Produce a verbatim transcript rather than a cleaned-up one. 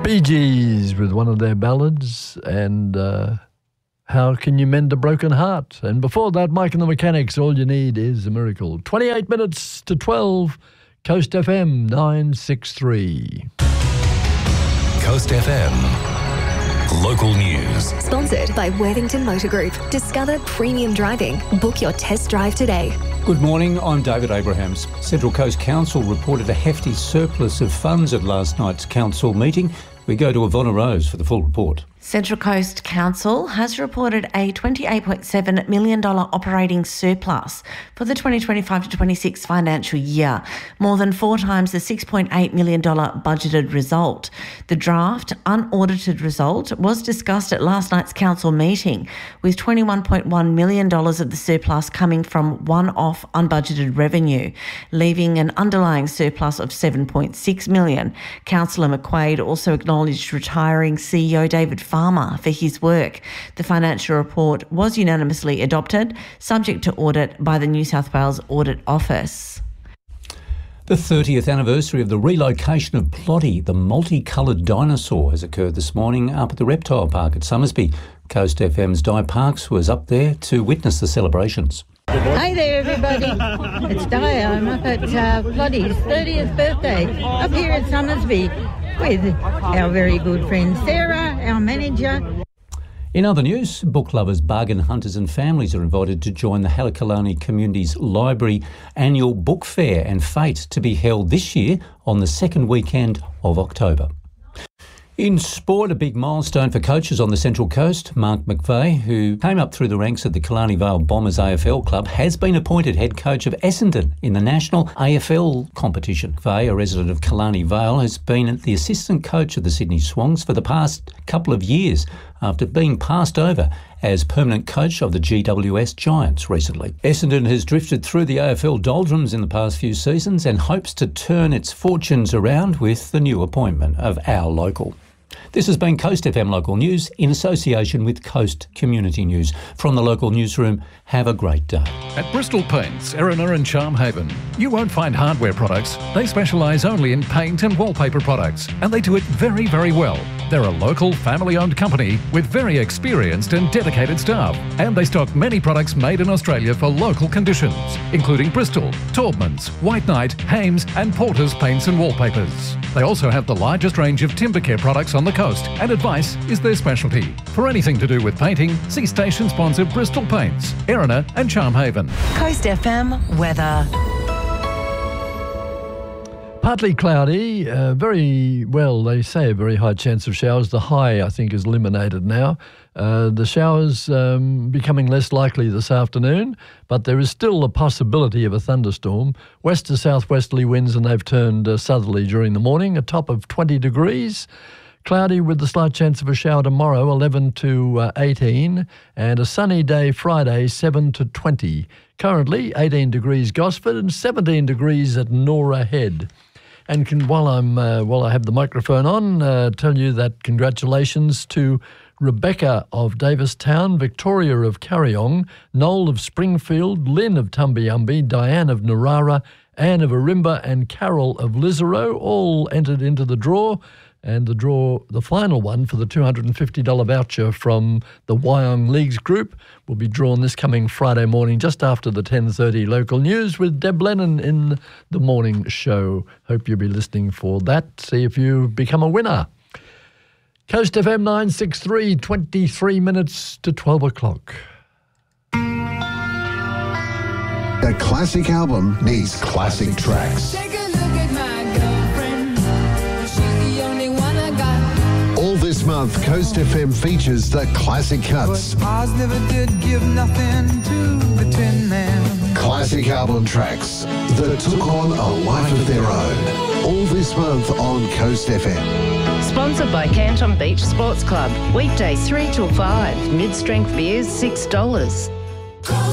Bee Gees with one of their ballads, and uh, How Can You Mend a Broken Heart? And before that, Mike and the Mechanics, All You Need Is a Miracle. twenty-eight minutes to twelve, Coast F M nine sixty-three. Coast F M. Local news. Sponsored by Worthington Motor Group. Discover premium driving. Book your test drive today. Good morning, I'm David Abrahams. Central Coast Council reported a hefty surplus of funds at last night's council meeting. We go to Ivonna Rose for the full report. Central Coast Council has reported a twenty-eight point seven million dollars operating surplus for the twenty twenty-five to twenty-six financial year, more than four times the six point eight million dollars budgeted result. The draft unaudited result was discussed at last night's council meeting, with twenty-one point one million dollars of the surplus coming from one-off unbudgeted revenue, leaving an underlying surplus of seven point six million dollars. Councillor McQuaid also acknowledged retiring C E O David Farmer for his work. The financial report was unanimously adopted, subject to audit by the New South Wales Audit Office. The thirtieth anniversary of the relocation of Plotty, the multicoloured dinosaur, has occurred this morning up at the Reptile Park at Summersby. Coast F M's Di Parks was up there to witness the celebrations. Hey there, everybody. It's Di. I'm up at uh, Plotty's thirtieth birthday up here at Summersby with our very good friend Sarah, our manager. In other news, book lovers, bargain hunters and families are invited to join the Halakalani Community's Library annual book fair and fete to be held this year on the second weekend of October. In sport, a big milestone for coaches on the Central Coast. Mark McVeigh, who came up through the ranks of the Killarney Vale Bombers A F L club, has been appointed head coach of Essendon in the National A F L competition. McVeigh, a resident of Killarney Vale, has been the assistant coach of the Sydney Swans for the past couple of years after being passed over as permanent coach of the G W S Giants recently. Essendon has drifted through the A F L doldrums in the past few seasons and hopes to turn its fortunes around with the new appointment of our local. This has been Coast F M Local News in association with Coast Community News. From the local newsroom, have a great day. At Bristol Paints, Erina and Charmhaven, you won't find hardware products. They specialise only in paint and wallpaper products, and they do it very, very well. They're a local, family-owned company with very experienced and dedicated staff, and they stock many products made in Australia for local conditions, including Bristol, Taubmans, White Knight, Hames and Porter's paints and wallpapers. They also have the largest range of timber care products on the coast, and advice is their specialty. For anything to do with painting, see station sponsor Bristol Paints, Erina and Charmhaven. Coast F M weather. Partly cloudy, uh, very, well, they say a very high chance of showers. The high, I think, is eliminated now. Uh, the showers um, becoming less likely this afternoon, but there is still a possibility of a thunderstorm. West to southwesterly winds, and they've turned uh, southerly during the morning, a top of twenty degrees. Cloudy with the slight chance of a shower tomorrow, eleven to eighteen, and a sunny day Friday, seven to twenty. Currently, eighteen degrees Gosford and seventeen degrees at Nora Head. And can, while I'm uh, while I have the microphone on, uh, tell you that congratulations to Rebecca of Davistown, Victoria of Carryong, Noel of Springfield, Lynn of Tumbiumbi, Diane of Narara, Anne of Arimba and Carol of Lisarow, all entered into the draw. And the draw, the final one for the two hundred fifty dollars voucher from the Wyong Leagues Group will be drawn this coming Friday morning just after the ten thirty local news with Deb Lennon in the morning show. Hope you'll be listening for that. See if you become a winner. Coast F M nine sixty-three, twenty-three minutes to twelve o'clock. A classic album needs classic tracks. This month, Coast F M features the classic cuts. Ours never did give nothing to the Tin Man. Classic album tracks that took on a life of their own. All this month on Coast F M. Sponsored by Canton Beach Sports Club. Weekdays three till five. Mid-strength beers six dollars.